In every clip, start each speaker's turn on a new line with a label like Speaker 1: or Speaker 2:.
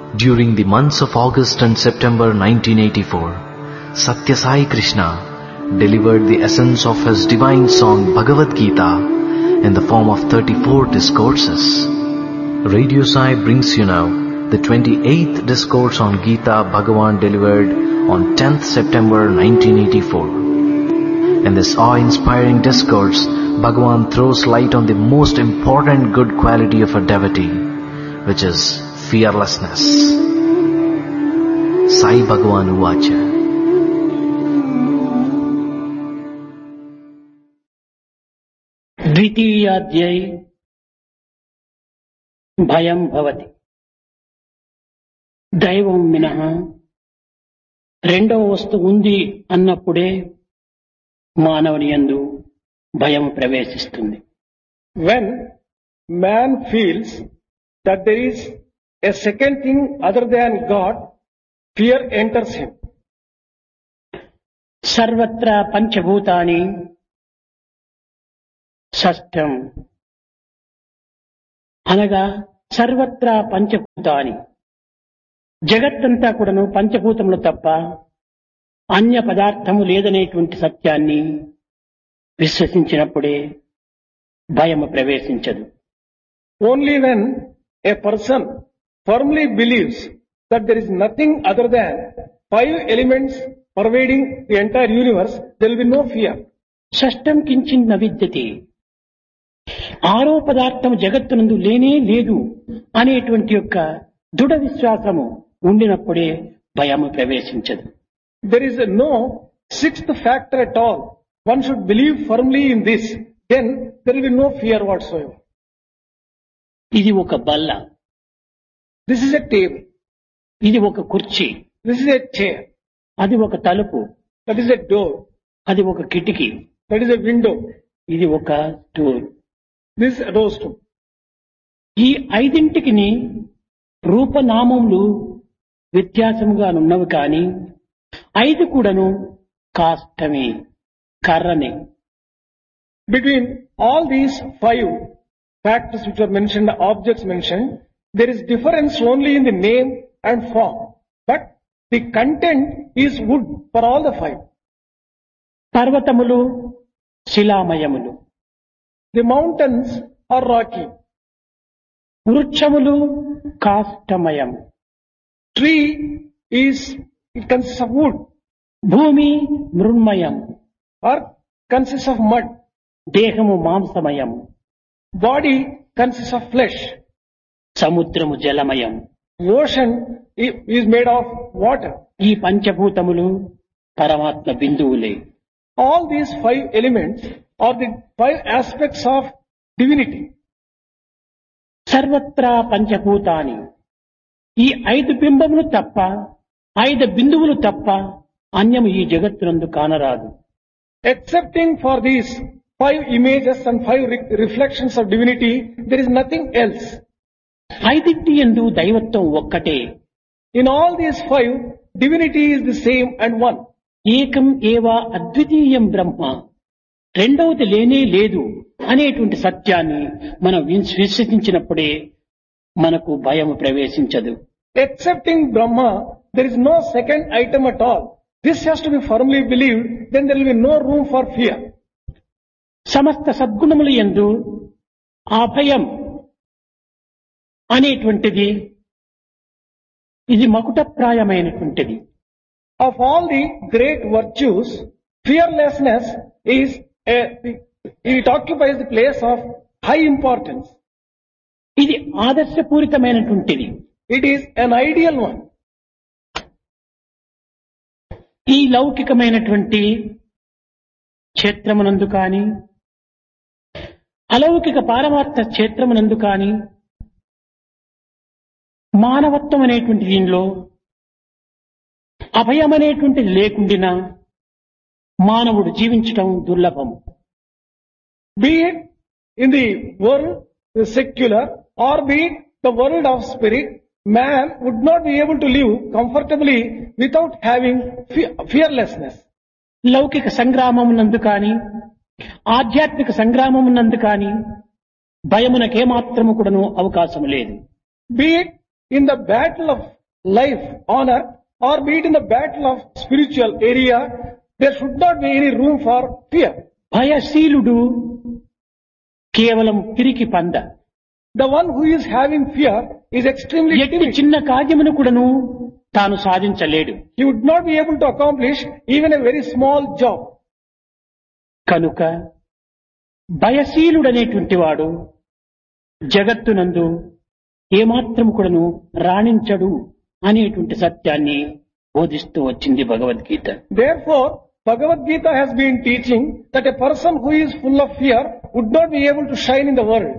Speaker 1: During the months of August and September 1984, Satya Sai Krishna delivered the essence of his divine song Bhagavad Gita in the form of 34 discourses. Radio Sai brings you now the 28th discourse on Gita Bhagavan delivered on 10th September 1984. In this awe-inspiring discourse, Bhagavan throws light on the most important good quality of a devotee, which is fearlessness. Sai Bhagavan Uvacha.
Speaker 2: ద్వితీయాధ్యాయే భయం భవతి. దైవం మినహ రెండవ వస్తువు ఉంది అన్నప్పుడే మానవుని యందు భయం ప్రవేశిస్తుంది.
Speaker 3: When man feels that there is a second thing other than God, fear enters him.
Speaker 2: సర్వత్రా పంచభూతాని షష్టం అనగా సర్వత్రా పంచభూతాని, జగత్తంతా కూడాను పంచభూతములు తప్ప అన్య పదార్థము లేదనేటువంటి సత్యాన్ని విశ్వసించినప్పుడే భయము ప్రవేశించదు.
Speaker 3: Only when a person firmly believes that there is nothing other than five elements pervading the entire universe, there will be no fear.
Speaker 2: షష్టం కించిన్ న విద్యతే, ఆరో పదార్థము జగత్తునందు లేనే లేదు అనేటువంటి యొక్క దృఢ విశ్వాసము ఉండినప్పుడే భయము ప్రవేశించదు.
Speaker 3: There is no sixth factor at all. One should believe firmly in this, then there will be no fear whatsoever.
Speaker 2: ఇది ఒక బల్ల,
Speaker 3: This is a table,
Speaker 2: ఇది ఒక కుర్చీ,
Speaker 3: this is a chair,
Speaker 2: అది ఒక తలుపు,
Speaker 3: that is a door,
Speaker 2: అది ఒక కిటికీ,
Speaker 3: that is a window,
Speaker 2: ఇది ఒక stool.
Speaker 3: this is a doorstep.
Speaker 2: ఈ ఐదింటికిని రూపనామములు వ్యత్యాసముగా ఉన్నవి కానీ ఐదు కూడాను కాష్టమే, కర్రనే.
Speaker 3: Between all these five factors which are mentioned, objects mentioned, there is difference only in the name and form. But the content is wood for all the five.
Speaker 2: పర్వతములు శిలామయములు,
Speaker 3: The mountains are rocky.
Speaker 2: వృక్షములు కాష్టమయము,
Speaker 3: Tree it consists of wood.
Speaker 2: భూమి మృన్మయం,
Speaker 3: Earth consists of mud.
Speaker 2: దేహము మాంసమయం,
Speaker 3: Body consists of flesh.
Speaker 2: సముద్రము జలమయం.
Speaker 3: Ocean is made of water.
Speaker 2: ఈ పంచభూతములు పరమాత్మ బిందువులే.
Speaker 3: All these five elements are the five aspects of divinity.
Speaker 2: సర్వత్రా పంచభూతాని, ఈ ఐదు బింబములు తప్ప, ఐదు బిందువులు తప్ప అన్యము ఈ జగత్తునందు కానరాదు.
Speaker 3: Excepting for these five images and five reflections of divinity, there is nothing else.
Speaker 2: ఐదింటి యందు దైవత్వం ఒక్కటే.
Speaker 3: In all these five, divinity is the same and one.
Speaker 2: ఏకం ఏవా అద్వితీయం బ్రహ్మ, రెండవది లేనే లేదు అనేటువంటి సత్యాన్ని మనం విశ్వసించినప్పుడే మనకు భయం ప్రవేశించదు.
Speaker 3: Excepting Brahma, there is no second item at all. This has to be firmly believed, then there will be no room for fear.
Speaker 2: సమస్త సద్గుణముల యందు అభయం అనేటువంటిది ఇది మకుటప్రాయమైనటువంటిది.
Speaker 3: Of all the great virtues, fearlessness it occupies the place of high importance.
Speaker 2: ఇది ఆదర్శపూరితమైనటువంటిది.
Speaker 3: It is an ideal one.
Speaker 2: ఈ లౌకికమైనటువంటి క్షేత్రమునందు కాని, అలౌకిక పారమార్థ క్షేత్రమునందు కాని, మానవత్వం అనేటువంటి దీనిలో అభయం అనేటువంటిది లేకుండినా మానవుడు జీవించటం దుర్లభం.
Speaker 3: Be it in the world, the secular, or be it the world of spirit, man would not be able to live comfortably without having fearlessness.
Speaker 2: లౌకిక సంగ్రామమునందు కాని, ఆధ్యాత్మిక సంగ్రామమునందు కాని భయమునకేమాత్రము కూడాను అవకాశం లేదు.
Speaker 3: Be it in the battle of life on earth or be it in the battle of spiritual area, there should not be any room for fear.
Speaker 2: భయశీలుడు కేవలం పిరికి పంద.
Speaker 3: The one who is having fear is extremely
Speaker 2: ఎట్టి
Speaker 3: timid.
Speaker 2: చిన్న కార్యమును కూడాను తాను సాధించలేడు.
Speaker 3: He would not be able to accomplish even a very small job.
Speaker 2: కనుక భయశీలుడనేటువంటి వాడు జగత్తునందు ఏమాత్రం కూడాను రాణించడు అనేటువంటి సత్యాన్ని బోధిస్తూ వచ్చింది Bhagavad Gita.
Speaker 3: Therefore, Bhagavad Gita has been teaching that a person who is full of fear would not be able to shine in the world.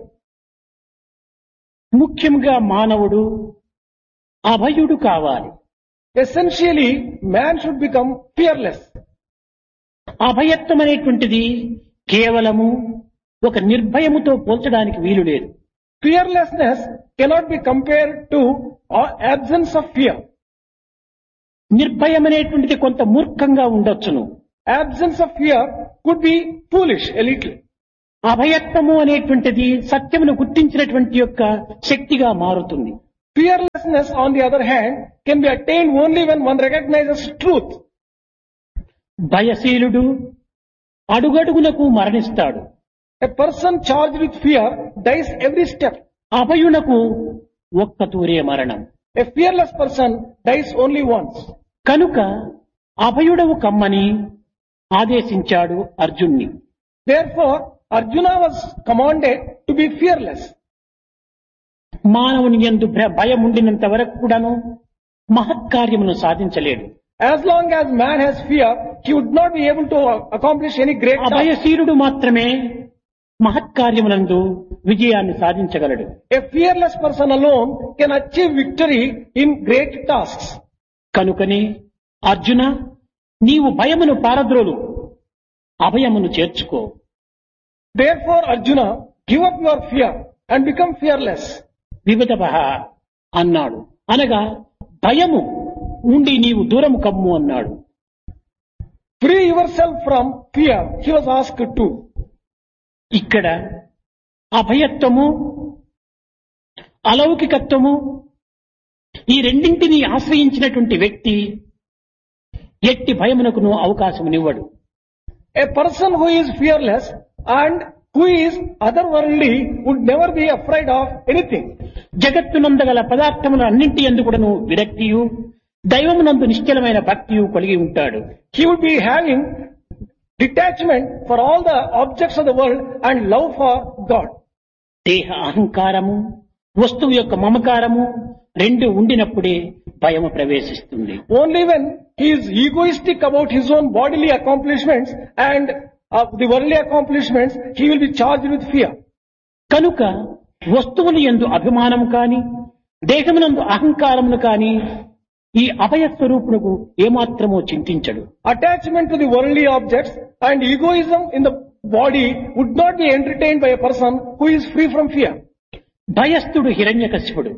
Speaker 2: ముఖ్యంగా మానవుడు అభయుడు కావాలి.
Speaker 3: Essentially, man should become fearless.
Speaker 2: అభయత్వం అనేటువంటిది కేవలము ఒక నిర్భయముతో పోల్చడానికి వీలు లేదు.
Speaker 3: Fearlessness cannot be compared to absence of fear.
Speaker 2: నిర్భయం అనేటువంటిది కొంత మూర్ఖంగా ఉండొచ్చును.
Speaker 3: Absence of fear could be foolish a little.
Speaker 2: అభయత్వము అనేటువంటిది సత్యమును గుర్తించినటువంటి యొక్క శక్తిగా మారుతుంది.
Speaker 3: Fearlessness, on the other hand, can be attained only when one recognizes truth.
Speaker 2: భయశీలుడు అడుగడుగునకు మరణిస్తాడు.
Speaker 3: A person charged with fear dies every step.
Speaker 2: అభయునకు ఒక్క తూరే మరణం.
Speaker 3: A fearless person dies only once.
Speaker 2: కనుక అభయుడవు కమ్మని ఆదేశించాడు అర్జున్ని.
Speaker 3: Therefore, Arjuna was commanded to be fearless.
Speaker 2: మానవుని యందు భయం ఉండినంత వరకు కూడాను మహత్కార్యమును సాధించలేడు.
Speaker 3: As long as man has fear, he would not be able to accomplish any great task.
Speaker 2: అభయశీలుడు మాత్రమే మహత్కార్యమునందు విజయాన్ని సాధించగలడు.
Speaker 3: A fearless person alone can achieve victory in great tasks.
Speaker 2: కనుకనే అర్జున, నీవు భయమును పారద్రోలు, అభయమును చేర్చుకో.
Speaker 3: Therefore, Arjuna, give up your fear and become fearless.
Speaker 2: వివిధభః అన్నాడు. అనగా భయము నుండి నీవు దూరము కమ్ము అన్నాడు.
Speaker 3: Free yourself from fear, he was asked to.
Speaker 2: ఇక్కడ అభయత్వము అలౌకికత్వము ఈ రెండింటినీ ఆశ్రయించినటువంటి వ్యక్తి ఎట్టి భయమునకును అవకాశమునివ్వడు.
Speaker 3: A person who is fearless and who is otherworldly would never be afraid of anything.
Speaker 2: జగత్తునందగల పదార్థముల అన్నింటి యందు కూడాను విరక్తియు దైవమునందు నిశ్చలమైన భక్తియు కలిగి ఉంటాడు.
Speaker 3: He would be having detachment for all the objects of the world and love for God.
Speaker 2: దేహ అహంకారము వస్తువు యొక్క మమకారము రెండు ఉండినప్పుడే భయము ప్రవేశిస్తుంది.
Speaker 3: Only when he is egoistic about his own bodily accomplishments and the worldly accomplishments, he will be charged with fear.
Speaker 2: కనుక వస్తువులు యందు అభిమానము కాని దేహమునందు అహంకారమును కాని ఈ అభయ స్వరూపునకు ఏమాత్రమో చింతించడు.
Speaker 3: Attachment to the worldly objects and egoism in the body would not be entertained by a person who is free from fear.
Speaker 2: భయస్థుడు హిరణ్యకశిపుడు.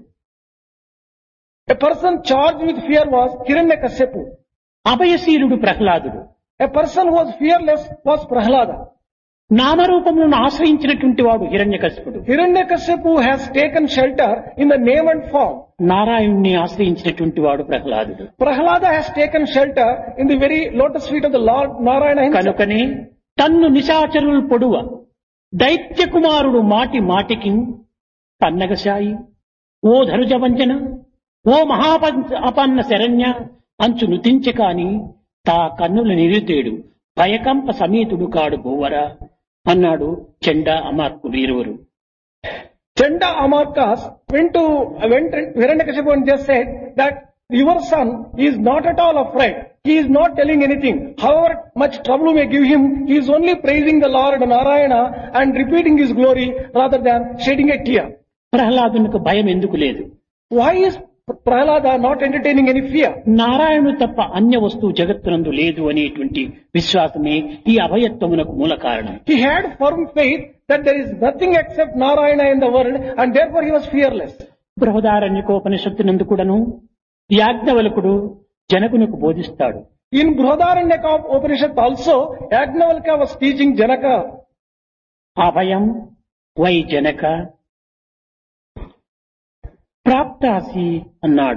Speaker 3: A person charged with fear was Hiranyakashipu.
Speaker 2: అభయశీలుడు ప్రహ్లాదుడు.
Speaker 3: A person who was fearless was Prahlada.
Speaker 2: నామరూపములను ఆశ్రయించినటువంటి వాడు హిరణ్యకశిపుడు.
Speaker 3: Hiranyakashipu has taken shelter in the name and form.
Speaker 2: నారాయణుని ఆశ్రయించినటువంటి వాడు ప్రహ్లాదుడు.
Speaker 3: Prahlada has taken shelter in the very lotus feet of the Lord Narayana himself.
Speaker 2: కనుకనే తన్ను నిశాచరులు పొడువ దైత్య కుమారుడు మాటి మాటికి పన్నగశాయి ఓ ధనుజవంజన ఓ మహాపన్న శరణ్య అంచు నుతించ కాని తా కన్నుల నిరుతేడు భయకంప సమేతుడు కాడు భూవరా అన్నాడు చండా అమార్కుడు ఇరువురు.
Speaker 3: Chanda Amarkas went to Hiranyakashipu and just said that your son is not at all afraid. He is not telling anything. However much trouble you may give him, he is only praising the Lord Narayana and repeating his glory rather than shedding a tear.
Speaker 2: ప్రహ్లాదునికి భయం ఎందుకు లేదు?
Speaker 3: Why is Prahlada not entertaining any fear?
Speaker 2: నారాయణుడు తప్ప అన్య వస్తువు జగత్తునందు లేదు అనేటువంటి విశ్వాసమే ఈ అభయత్వమునకు మూల కారణం.
Speaker 3: He had firm faith that there is nothing except Narayana in the world and therefore he was fearless.
Speaker 2: బృహదారణ్యకోపనిషత్తునందు కూడాను యాజ్ఞవల్కుడు జనకునికి బోధిస్తాడు.
Speaker 3: In Brihadaranyaka Upanishad also, Yajnavalkya was teaching Janaka.
Speaker 2: Abhayam why Janaka ప్రాప్తాసి అన్నాడు.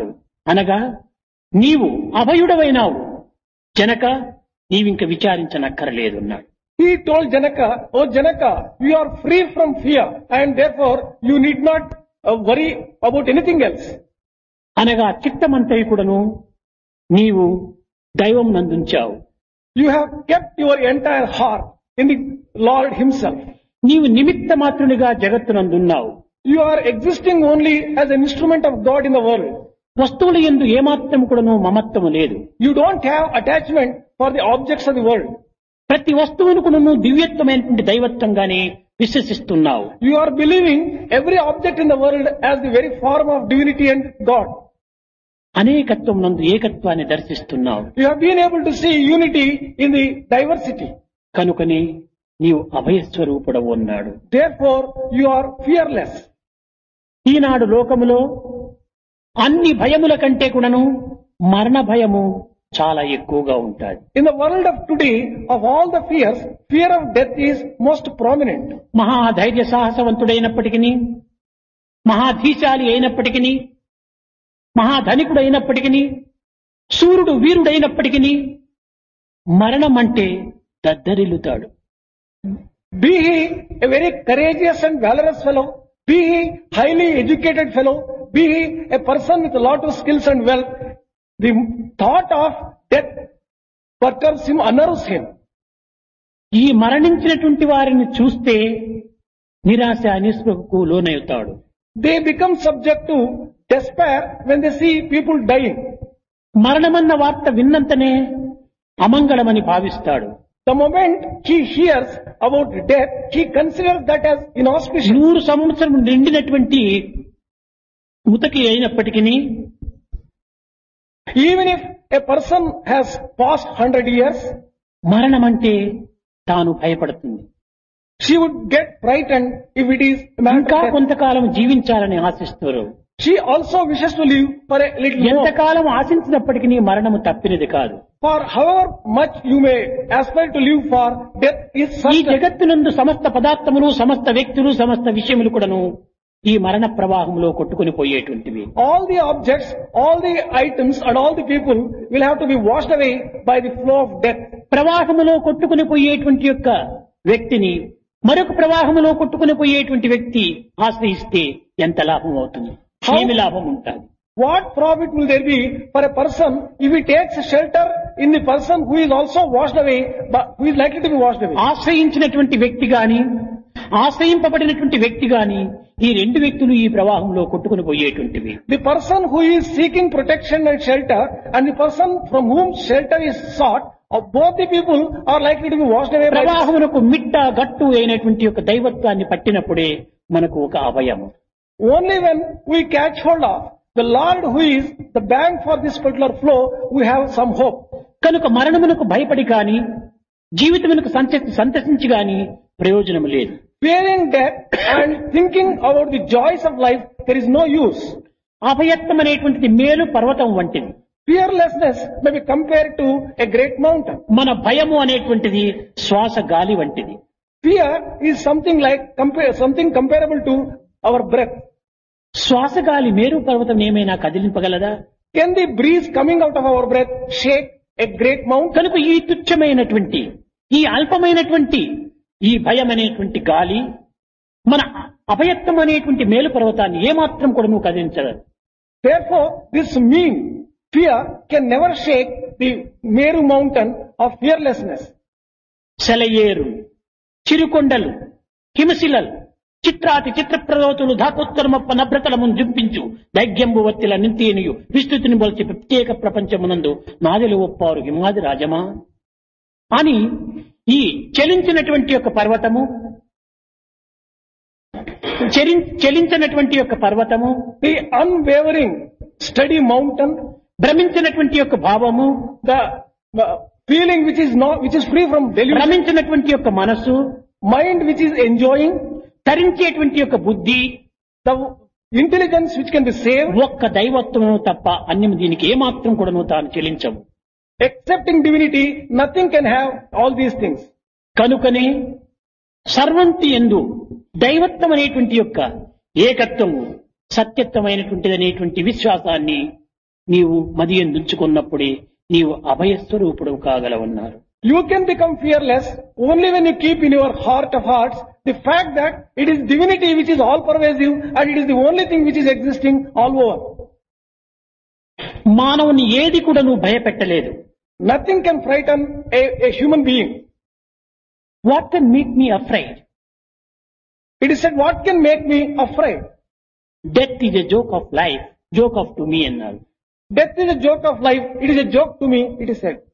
Speaker 2: అనగా నీవు అభయుడవైనావు జనక, నీవింక విచారించనక్కరలేదు అన్నాడు.
Speaker 3: He told Janaka, "Oh Janaka, you are free from fear and therefore you need not worry about anything else."
Speaker 2: అనగా చిత్తమంతయుకుడను నీవు దైవం నందుంచావు.
Speaker 3: You have kept your entire heart in the Lord Himself.
Speaker 2: నీవు నిమిత్త మాత్రునిగా జగత్తునందున్నావు.
Speaker 3: You are existing only as an instrument of God in the world.
Speaker 2: వస్తువుల యందు ఏమాత్రము కూడాను మమత్వము లేదు.
Speaker 3: You don't have attachment for the objects of the world.
Speaker 2: ప్రతి వస్తువును కూడాను దివ్యత్వమైనటువంటి దైవత్వంగానే విశ్వసిస్తున్నావు.
Speaker 3: You are believing every object in the world as the very form of divinity and God.
Speaker 2: అనేకత్వం నందు ఏకత్వాన్ని దర్శిస్తున్నావు.
Speaker 3: You have been able to see unity in the diversity.
Speaker 2: కనుకనే నీవు అభయస్వరూపుడవు అన్నాడు.
Speaker 3: Therefore, you are fearless.
Speaker 2: ఈనాడు లోకములో అన్ని భయముల కంటే కూడాను మరణ భయము చాలా ఎక్కువగా ఉంటాది.
Speaker 3: In the world of today, of all the fears, fear of death is most prominent.
Speaker 2: మహాధైర్య సాహసవంతుడైనప్పటికీ, మహాధీశాలి అయినప్పటికీ, మహాధనికుడైనప్పటికీ, సూర్యుడు వీరుడైనప్పటికీ మరణం అంటే దద్దరిల్లుతాడు.
Speaker 3: Be he a very courageous and valorous fellow, be he highly educated fellow, be he a person with a lot of skills and wealth, the thought of death perturbs him, unnerves him.
Speaker 2: ఈ మరణించినటువంటి వారిని చూస్తే నిరాశ నిస్పృహకు లోనవుతాడు.
Speaker 3: They become subject to despair when they see people dying.
Speaker 2: మరణమన్న వార్త విన్నంతనే అమంగళమని భావిస్తాడు.
Speaker 3: The moment he hears about death, he considers that as inauspicious.
Speaker 2: 100 సంవత్సరం నిండినటువంటి ముతకి అయినప్పటికీ,
Speaker 3: Even if a person has passed 100 years,
Speaker 2: మరణం అంటే తాను భయపడుతుంది.
Speaker 3: she would get frightened if it is a matter
Speaker 2: ఇంకా
Speaker 3: of death.
Speaker 2: కొంతకాలం జీవించాలని ఆశిస్తారు.
Speaker 3: She also wishes to live for a little more.
Speaker 2: ఎంతకాలం ఆశించినప్పటికీ మరణము తప్పినది కాదు.
Speaker 3: For however much you may aspire to live for, death is
Speaker 2: ఈ
Speaker 3: certain.
Speaker 2: జగత్తునందు సమస్త పదార్థములు, సమస్త వ్యక్తులు, సమస్త విషయములు కూడాను ఈ మరణ ప్రవాహంలో కొట్టుకుని పోయేటువంటివి.
Speaker 3: All the objects, all the items and all the people will have to be washed away by the flow of death.
Speaker 2: ప్రవాహములో కొట్టుకుని పోయేటువంటి యొక్క వ్యక్తిని మరొక ప్రవాహములో కొట్టుకుని పోయేటువంటి వ్యక్తి ఆశ్రయిస్తే ఎంత లాభం అవుతుంది? ఏమి లాభం ఉంటుంది?
Speaker 3: What profit will there be for a person if he takes shelter in the person who is also washed away, but who is likely to be washed away?
Speaker 2: ఆశ్రయించినటువంటి వ్యక్తి గాని, ఆశ్రయింపబడినటువంటి వ్యక్తి గాని, ఈ రెండు వ్యక్తులు ఈ ప్రవాహంలో కొట్టుకుని పోయేటువంటివి.
Speaker 3: The person who is seeking protection and shelter and the person from whom shelter is sought, both the people are likely to be washed away by
Speaker 2: ప్రవాహమునకు మిట్ట గట్టు అయినటువంటి యొక్క దైవత్వాన్ని పట్టినప్పుడే మనకు ఒక అభయము.
Speaker 3: only when we catch hold of the Lord who is the bank for this particular flow, we have some hope.
Speaker 2: కనుక మరణమునకు భయపడి కాని, జీవితమునకు సంతసించి గాని ప్రయోజనం లేదు.
Speaker 3: Fearing death and thinking about the joys of life, there is no use.
Speaker 2: అభయత్వం అనేటువంటిది మేలు పర్వతం వంటిది.
Speaker 3: Fearlessness may be compared to a great mountain.
Speaker 2: మన భయము అనేటువంటిది శ్వాస గాలి వంటిది.
Speaker 3: Fear is something like something comparable to our breath.
Speaker 2: శ్వాస గాలి మేరు పర్వతం ఏమైనా కదిలింపగలదా?
Speaker 3: Can the breeze coming out of our breath shake a great mountain?
Speaker 2: కనుక ఈ తుచ్చమైనటువంటి, ఈ అల్పమైనటువంటి, ఈ భయం అనేటువంటి గాలి మన అభయత్వం అనేటువంటి మేలు పర్వతాన్ని ఏమాత్రం కూడా నువ్వు కదిలించదు.
Speaker 3: Therefore, this mean fear can never shake the Meru mountain of fearlessness.
Speaker 2: సెలయేరు, చిరుకొండలు, హిమశిలలు, చిత్రాతి చిత్రప్రదోతులు ధాతోత్తరమప్ప నభ్రతలమును జుంపించు దైగ్యంబు వత్తిల నింతేనియు విస్తృతిని బొల్చి ప్రత్యేక ప్రపంచమునందు నాదిలు ఒప్పారు హిమాది రాజమా అని ఈ చలించినటువంటి యొక్క పర్వతము, చలించినటువంటి యొక్క పర్వతము,
Speaker 3: The unwavering, steady mountain,
Speaker 2: భ్రమించినటువంటి యొక్క భావము,
Speaker 3: the feeling which is free from delusion,
Speaker 2: భ్రమించినటువంటి యొక్క మనస్సు,
Speaker 3: mind which is enjoying,
Speaker 2: తరించేటువంటి యొక్క బుద్ధి,
Speaker 3: the intelligence which can be saved,
Speaker 2: ఒక్క దైవత్వము తప్ప అన్యం దీనికి ఏమాత్రం కూడాను తాను చెలించవు.
Speaker 3: excepting divinity, nothing can have all these things.
Speaker 2: కనుకనే సర్వంతి యందు దైవత్వం అనేటువంటి యొక్క ఏకత్వము సత్యత్వమైనటువంటిది అనేటువంటి విశ్వాసాన్ని నీవు మది ఎందుంచుకున్నప్పుడే నీవు అభయస్వరూపుడు కాగలవన్నారు.
Speaker 3: You can become fearless only when you keep in your heart of hearts the fact that it is divinity which is all pervasive and it is the only thing which is existing all over.
Speaker 2: మానవుని ఏది కూడా నువ్వు భయపెట్టలేదు.
Speaker 3: Nothing can frighten a human being.
Speaker 2: What can make me afraid?
Speaker 3: It is said, what can make me afraid?
Speaker 2: Death is a joke of life, joke off to me అన్నారు.
Speaker 3: Death is a joke of life. It is a joke to me, it is said.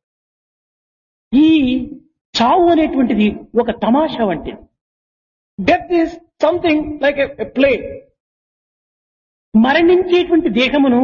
Speaker 2: ఈ చావు అనేటువంటిది ఒక తమాషా వంటిది.
Speaker 3: Death is something like a play.
Speaker 2: మరణించేటువంటి దేహమును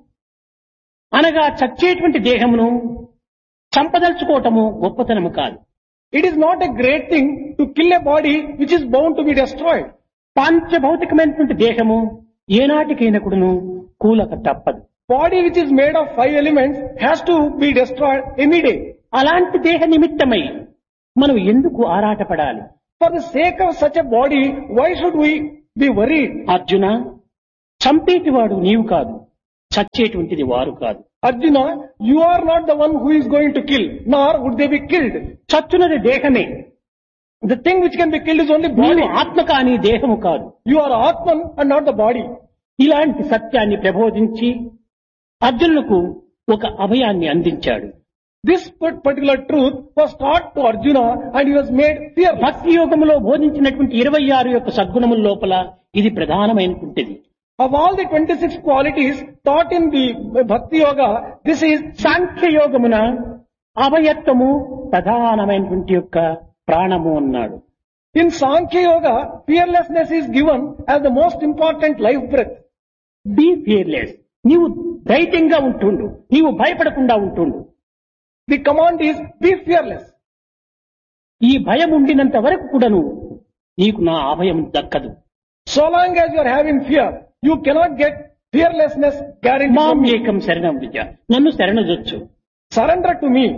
Speaker 2: అనగా చచ్చేటువంటి దేహమును చంపదలుచుకోవటము గొప్పతనము కాదు.
Speaker 3: It is not a great thing to kill a body which is bound to be destroyed.
Speaker 2: పాంచభౌతికమైనటువంటి దేహము ఏనాటికైనా కూడాను కూలక తప్పదు.
Speaker 3: Body which is made of 5 elements has to be destroyed any day.
Speaker 2: అలాంటి దేహ నిమిత్తమై మనం ఎందుకు ఆరాటపడాలి?
Speaker 3: For the sake of such a body, why should we be worried?
Speaker 2: Arjuna, చంపేటివాడు నీవు కాదు, చచ్చేటువంటిది వారు కాదు.
Speaker 3: Arjuna, you are not the one who is going to kill, nor would they be killed.
Speaker 2: చచ్చునది దేహమే.
Speaker 3: The thing which can be killed is only
Speaker 2: నీవు
Speaker 3: body.
Speaker 2: ఆత్మ కానీ దేహము కాదు.
Speaker 3: You are Atman and not the body.
Speaker 2: ఇలాంటి సత్యాన్ని ప్రబోధించి అర్జునులకు ఒక అభయాన్ని అందించాడు.
Speaker 3: This particular truth was taught to Arjuna and he was made fearless.
Speaker 2: భక్తి యోగములో బోధించినటువంటి 26 యొక్క సద్గుణముల లోపల ఇది ప్రధానమైనటువంటిది.
Speaker 3: Of all the 26 qualities taught in the Bhakti Yoga, this is
Speaker 2: సాంఖ్య యోగమున అభయత్వము ప్రధానమైనటువంటి యొక్క ప్రాణము అన్నాడు.
Speaker 3: in Sankhya Yoga, fearlessness is given as the most important life breath.
Speaker 2: Be fearless. నీవు ధైర్యంగా ఉంటుండు, నీవు భయపడకుండా ఉంటుండు.
Speaker 3: The command is be fearless.
Speaker 2: ఈ భయం ఉండినంత వరకు కూడాను నీకు నా అభయం దక్కదు.
Speaker 3: So long as you are having fear, you cannot get fearlessness guaranteed
Speaker 2: మాం
Speaker 3: from me.
Speaker 2: ఏకం శరణం విజ, నన్ను శరణజొచ్చు.
Speaker 3: Surrender to me.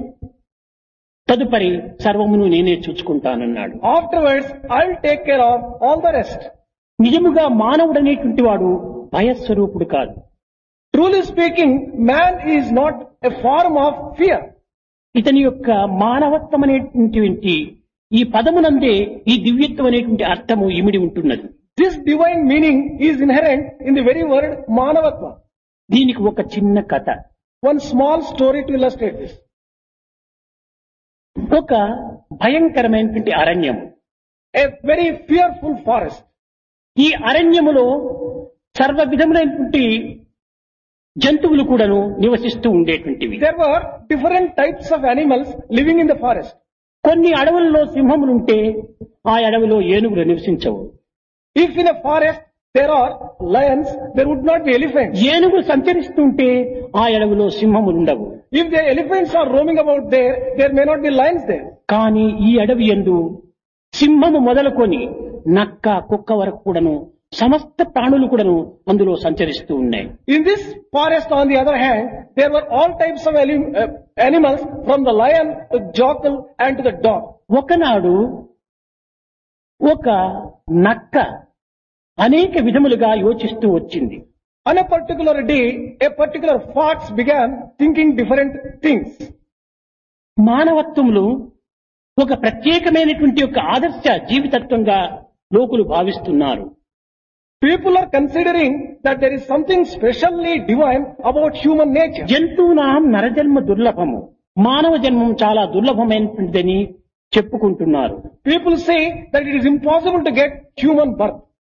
Speaker 2: తదుపరి సర్వమును నేనే చూసుకుంటానన్నాడు.
Speaker 3: Afterwards, I will take care of all the rest.
Speaker 2: నిజముగా మానవుడనేటువంటి వాడు భయస్వరూపుడు కాదు.
Speaker 3: Truly speaking, man is not a form of fear.
Speaker 2: ఇతని యొక్క మానవత్వం అనేటువంటి ఈ పదమునందే ఈ దివ్యత్వం అనేటువంటి అర్థము ఇమిడి ఉంటున్నది.
Speaker 3: This divine meaning is inherent in the very word Manavatva.
Speaker 2: దీనికి ఒక చిన్న కథ.
Speaker 3: One small story to illustrate this.
Speaker 2: ఒక భయంకరమైనటువంటి అరణ్యం.
Speaker 3: A very fearful forest.
Speaker 2: ఈ అరణ్యములో సర్వ విధములైనటువంటి జంతువులు కూడాను నివసిస్తూ ఉండేటువంటివి.
Speaker 3: There were different types of animals living in the forest.
Speaker 2: కొన్ని అడవులలో సింహములుంటే ఆ అడవిలో ఏనుగులు నివసించవు.
Speaker 3: If in a forest there are lions, there would not be elephants.
Speaker 2: ఏనుగులు సంచరిస్తుంటే ఆ అడవిలో సింహములు ఉండవు.
Speaker 3: If the elephants are roaming about there, there may not be lions there.
Speaker 2: కానీ ఈ అడవి యందు సింహము మొదలుకొని నక్క, కుక్క వరకు కూడాను సమస్త ప్రాణులు కూడాను అందులో సంచరిస్తూ ఉన్నాయి.
Speaker 3: In this forest, on the other hand, there were all types of animals, from the lion to jackal and to the dog.
Speaker 2: ఒకనాడు ఒక నక్క అనేక విధములుగా యోచిస్తూ వచ్చింది.
Speaker 3: On a particular day, a particular fox began thinking different things.
Speaker 2: మానవత్వంలో ఒక ప్రత్యేకమైనటువంటి ఒక ఆదర్శ జీవితత్వంగా లోకులు భావిస్తున్నారు.
Speaker 3: People are considering that there is something specially divine about human nature.
Speaker 2: జంతువునాం నరజన్మ దుర్లభము, మానవ జన్మం చాలా దుర్లభమైనటువంటిదని చెప్పుకుంటున్నారు.
Speaker 3: People say that it is impossible to get human birth.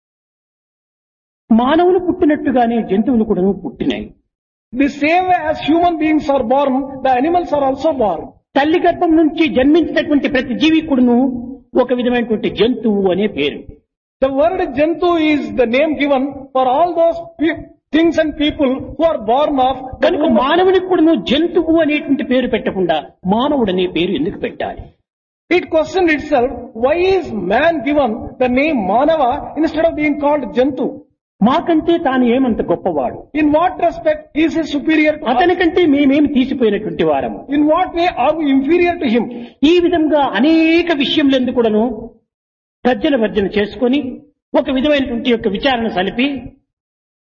Speaker 2: మానవులు పుట్టినట్టుగానే జంతువులు కూడా పుట్టినాయి.
Speaker 3: The same way as human beings are born, the animals are also born.
Speaker 2: తల్లి గర్భం నుంచి జన్మించినటువంటి ప్రతి జీవి కూడాను ఒక విధమైనటువంటి జంతువు అనే పేరు.
Speaker 3: The word Jantu is the name given for all those things and people who are born of.
Speaker 2: కనుక మానవునికి కూడాను జంతువు అనేటువంటి పేరు పెట్టకుండా మానవుడు అనే పేరు ఎందుకు పెట్టాలి?
Speaker 3: It questioned itself, why is man given the name Manava instead of being called Jantu?
Speaker 2: మాకంటే తాను ఏమంత గొప్పవాడు?
Speaker 3: In what respect is he superior to us?
Speaker 2: అతనికంటే మేమేమి తీసిపోయినటువంటి వారము?
Speaker 3: In what way are we inferior to him?
Speaker 2: ఈ విధంగా అనేక విషయములందు కూడాను తర్జన భర్జన చేసుకొని ఒక విధమైనటువంటి యొక్క విచారణ సలిపి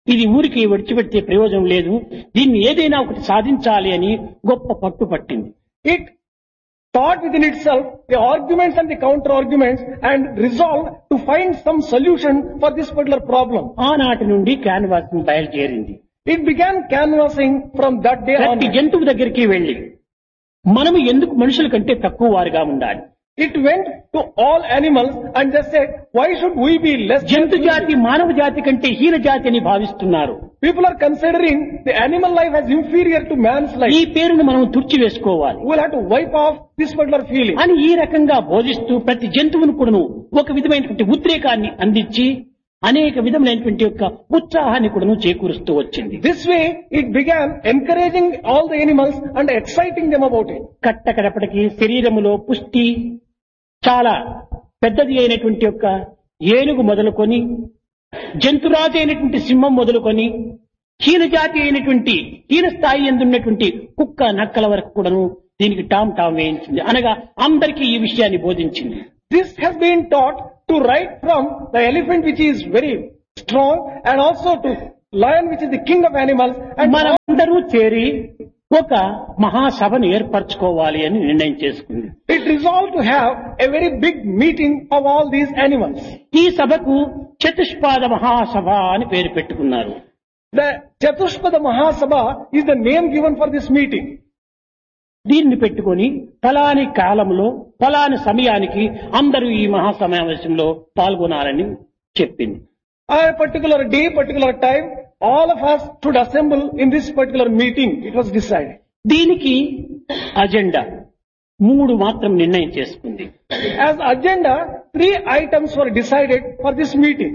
Speaker 2: ఇది ఊరికి విడిచిపెట్టే ప్రయోజనం లేదు, దీన్ని ఏదైనా ఒకటి సాధించాలి అని గొప్ప పట్టు పట్టింది.
Speaker 3: It thought within itself the arguments and the counter arguments and resolved to find some solution for this particular problem.
Speaker 2: ఆనాటి నుండి క్యాన్వాసింగ్ బయలుదేరింది.
Speaker 3: It began canvassing from that day on.
Speaker 2: ప్రతి జంతువు దగ్గరికి వెళ్లి మనము ఎందుకు మనుషుల కంటే తక్కువ వారిగా ఉండాలి?
Speaker 3: It went to all animals and just said, why should we be less?
Speaker 2: జంతు జాతి మానవ జాతి కంటే హీన జాతి అని భావిస్తున్నారు.
Speaker 3: People are considering the animal life as inferior to man's
Speaker 2: ఈ
Speaker 3: life.
Speaker 2: పేరును మనం తుడిచివేసుకోవాలి
Speaker 3: We'll have to wipe off this particular feeling.
Speaker 2: అని ఈ రకంగా బోధిస్తూ ప్రతి జంతువును కూడాను ఒక విధమైనటువంటి ఉద్రేకాన్ని అందించి అనేక విధమైనటువంటి యొక్క ఉత్సాహాన్ని కూడాను చేకూరుస్తూ వచ్చింది.
Speaker 3: This way, it began encouraging all the animals and exciting them about it.
Speaker 2: కట్టకడపటికి శరీరములో పుష్టి చాలా పెద్దది అయినటువంటి యొక్క ఏనుగు మొదలుకొని జంతురాజు అయినటువంటి సింహం మొదలుకొని హీన జాతి అయినటువంటి హీన స్థాయి ఎందున్నటువంటి కుక్క నక్కల వరకు కూడాను దీనికి టామ్ వేయించింది. అనగా అందరికీ ఈ విషయాన్ని బోధించింది.
Speaker 3: This has been taught to right from the elephant which is very strong and also to lion which is the king of animals. And
Speaker 2: మనందరూ చేరి ఒక మహాసభను ఏర్పరచుకోవాలి అని నిర్ణయం చేసుకుంది.
Speaker 3: it resolved to have a very big meeting of all these animals.
Speaker 2: ఈ సభకు చతుష్పాద మహాసభ అని పేరు పెట్టుకున్నారు.
Speaker 3: The Chatushpada Mahasabha is the name given for this meeting.
Speaker 2: దీన్ని పెట్టుకొని ఫలాని కాలంలో ఫలాని సమయానికి అందరూ ఈ మహాసమావేశంలో పాల్గొనాలని చెప్పింది.
Speaker 3: On a particular day, particular time, all of us should assemble in this particular meeting. It was decided.
Speaker 2: దీనికి అజెండా 3 మాత్రం నిర్ణయం చేసుకుంది.
Speaker 3: As agenda, 3 items were decided for this meeting.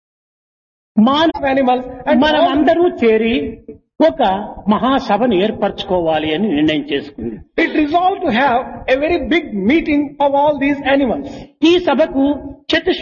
Speaker 2: మానవ
Speaker 3: Animals and
Speaker 2: మనం
Speaker 3: all-
Speaker 2: అందరూ చేరి ఒక మహాసభను ఏర్పరచుకోవాలి అని నిర్ణయం చేసుకుంది.
Speaker 3: it resolved to have a very big meeting of all these animals.
Speaker 2: ఈ సభకు చతుష్